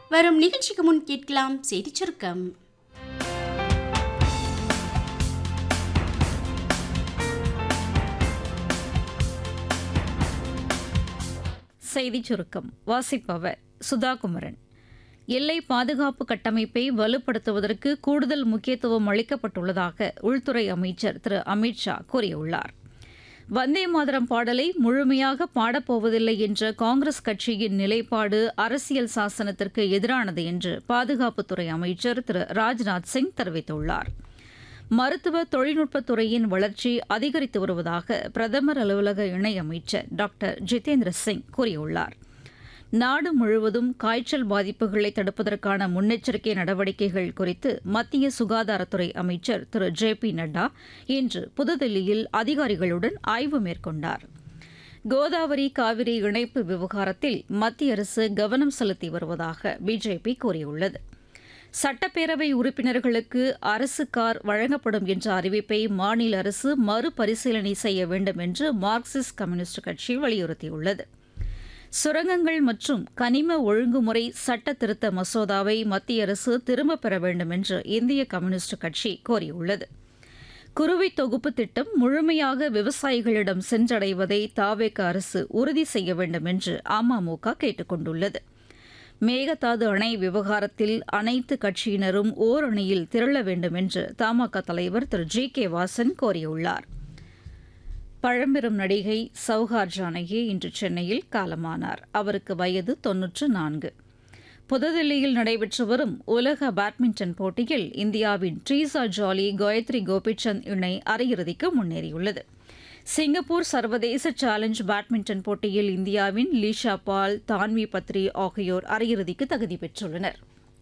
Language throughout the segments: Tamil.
வரும் நிகழ்ச்சிக்கு முன் கேட்கலாம் செய்திச் சுருக்கம். செய்திச் சுருக்கம் வாசிப்பவர் சுதாகுமரன். எல்லை பாதுகாப்பு கட்டமைப்பை வலுப்படுத்துவதற்கு கூடுதல் முக்கியத்துவம் அளிக்கப்பட்டுள்ளதாக உள்துறை அமைச்சர் திரு அமித்ஷா கூறியுள்ளார். வந்தே மாதரம் பாடலை முழுமையாக பாடப்போவதில்லை என்ற காங்கிரஸ் கட்சியின் நிலைப்பாடு அரசியல் சாசனத்திற்கு எதிரானது என்று பாதுகாப்புத்துறை அமைச்சர் திரு ராஜ்நாத் சிங் தெரிவித்துள்ளார். மருத்துவ தொழில்நுட்பத்துறையின் வளர்ச்சி அதிகரித்து வருவதாக பிரதமர் அலுவலக இணையமைச்சர் டாக்டர் ஜிதேந்திர சிங் கூறியுள்ளார். நாடு முழுவதும் காய்ச்சல் பாதிப்புகளை தடுப்பதற்கான முன்னெச்சரிக்கை நடவடிக்கைகள் குறித்து மத்திய சுகாதாரத்துறை அமைச்சர் திரு ஜே பி நட்டா இன்று புதுதில்லியில் அதிகாரிகளுடன் ஆய்வு மேற்கொண்டார். கோதாவரி காவிரி இணைப்பு விவகாரத்தில் மத்திய அரசு கவனம் செலுத்தி வருவதாக பிஜேபி கூறியுள்ளது. சட்டப்பேரவை உறுப்பினர்களுக்கு அரசு கார் வழங்கப்படும் என்ற அறிவிப்பை மாநில அரசு மறுபரிசீலனை செய்ய வேண்டும் என்று மார்க்சிஸ்ட் கம்யூனிஸ்ட் கட்சி வலியுறுத்தியுள்ளது. சுரங்கங்கள் மற்றும் கனிம ஒழுங்குமுறை சட்ட திருத்த மசோதாவை மத்திய அரசு திரும்பப் பெற வேண்டும் என்று இந்திய கம்யூனிஸ்ட் கட்சி கோரியுள்ளது. குறுவை தொகுப்பு திட்டம் முழுமையாக விவசாயிகளிடம் சென்றடைவதை தாவேக அரசு உறுதி செய்ய வேண்டும் என்று அமமுக கேட்டுக் கொண்டுள்ளது. மேகதாது அணை விவகாரத்தில் அனைத்து கட்சியினரும் ஓரணியில் திரள வேண்டும் என்று தமாக தலைவர் திரு ஜி கே வாசன் கோரியுள்ளார். பழம்பெரும் நடிகை சௌகார் ஜானகி இன்று சென்னையில் காலமானார். அவருக்கு வயது 94. புதுதில்லியில் நடைபெற்று வரும் உலக பேட்மிண்டன் போட்டியில் இந்தியாவின் ட்ரீசா ஜாலி காயத்ரி கோபிச்சந்த் இணை அரையிறுதிக்கு முன்னேறியுள்ளது. சிங்கப்பூர் சர்வதேச சேலஞ்ச் பேட்மிண்டன் போட்டியில் இந்தியாவின் லீஷா பால், தான்வி பத்ரி ஆகியோர் அரையிறுதிக்கு தகுதி பெற்றுள்ளனர்.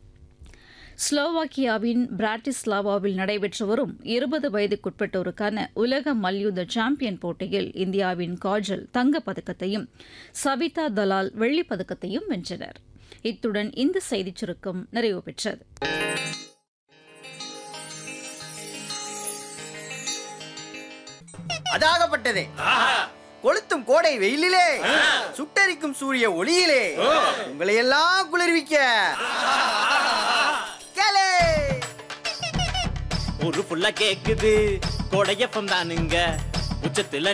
ஸ்லோவாக்கியாவின் பிராட்டிஸ்லாவாவில் நடைபெற்று வரும் 20 வயதுக்குட்பட்டோருக்கான உலக மல்யுத்த சாம்பியன் போட்டியில் இந்தியாவின் காஜல் தங்கப்பதக்கத்தையும் சபிதா தலால் வெள்ளிப்பதக்கத்தையும் வென்றனர். இத்துடன் இந்த செய்திச் சுருக்கம் நிறைவு பெற்றது. அதாகப்பட்டதே கொளுத்தும் கோடை வெயிலிலே சுட்டரிக்கும் சூரிய ஒளியிலே உங்களை எல்லாம் குளிர்விக்க ஒரு புள்ள கேக்குது கோடையப்பம் தானுங்க உச்சத்துல